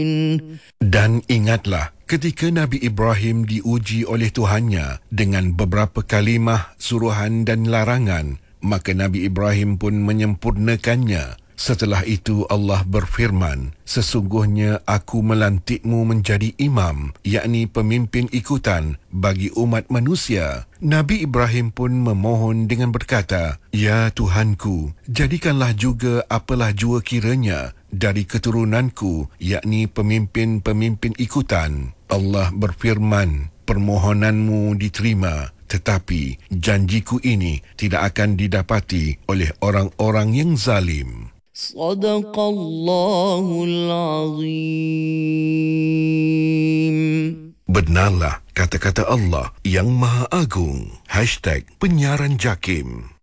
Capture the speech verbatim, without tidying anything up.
Dan ingatlah ketika Nabi Ibrahim diuji oleh Tuhannya dengan beberapa kalimah, suruhan dan larangan, maka Nabi Ibrahim pun menyempurnakannya. Setelah itu Allah berfirman, sesungguhnya aku melantikmu menjadi imam, yakni pemimpin ikutan bagi umat manusia. Nabi Ibrahim pun memohon dengan berkata, Ya Tuhanku, jadikanlah juga apalah jua kiranya dari keturunanku, yakni pemimpin-pemimpin ikutan. Allah berfirman, permohonanmu diterima, tetapi janjiku ini tidak akan didapati oleh orang-orang yang zalim. Sadaqallahul Azim. Benarlah kata-kata Allah yang Maha Agung. Hashtag Penyiaran Jakim.